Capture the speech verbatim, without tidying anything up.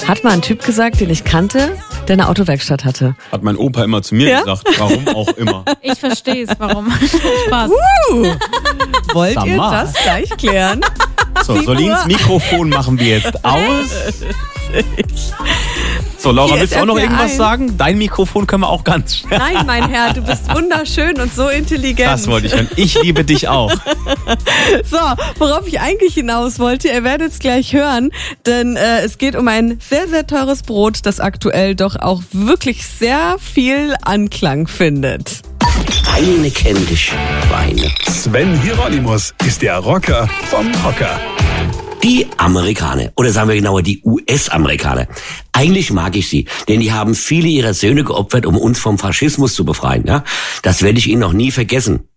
Hat mal ein Typ gesagt, den ich kannte, der eine Autowerkstatt hatte. Hat mein Opa immer zu mir Ja? gesagt, warum auch immer. Ich verstehe es, warum. Spaß. Uh, wollt Sag ihr mal. das gleich klären? So, Solins Mikrofon machen wir jetzt aus. So, Laura, Hier willst ist du auch noch R P irgendwas eins. sagen? Dein Mikrofon können wir auch ganz schnell. Nein, mein Herr, du bist wunderschön und so intelligent. Das wollte ich hören. Ich liebe dich auch. So, worauf ich eigentlich hinaus wollte, ihr werdet es gleich hören, denn äh, es geht um ein sehr, sehr teures Brot, das aktuell doch auch wirklich sehr viel Anklang findet. Eine kennt dich, Schweine. Sven Hieronymus ist der Rocker vom Hocker. Die Amerikaner, oder sagen wir genauer die U S-Amerikaner. Eigentlich mag ich sie, denn die haben viele ihrer Söhne geopfert, um uns vom Faschismus zu befreien. Ja? Das werde ich ihnen noch nie vergessen.